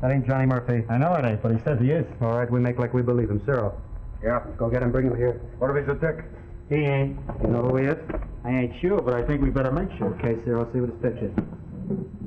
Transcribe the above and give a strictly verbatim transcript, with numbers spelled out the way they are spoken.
That ain't Johnny Murphy. I know it ain't, but he says he is. All right, we make like we believe him. Cyril, Yeah. go get him, bring him here. What if he's a dick? He ain't. You know who he is? I ain't sure, but I think we better make sure. Okay, Cyril, see what his pitch is.